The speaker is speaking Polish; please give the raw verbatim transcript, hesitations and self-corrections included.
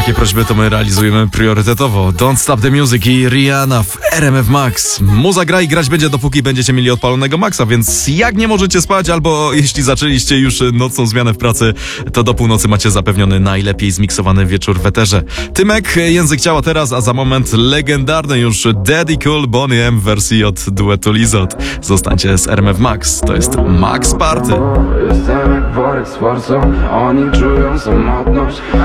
takie prośby to my realizujemy priorytetowo. Don't Stop the Music i Rihanna w R M F Max. Muza gra i grać będzie, dopóki będziecie mieli odpalonego Maxa, więc jak nie możecie spać, albo jeśli zaczęliście już nocną zmianę w pracy, to do północy macie zapewniony najlepiej zmiksowany wieczór w eterze. Tymek, Język Ciała teraz, a za moment legendarny już Daddy Cool Boney M w wersji od duetu Lizot. Zostańcie z R M F Max, to jest Max Party. Jestem jak worek z forsą, oni czują samotność.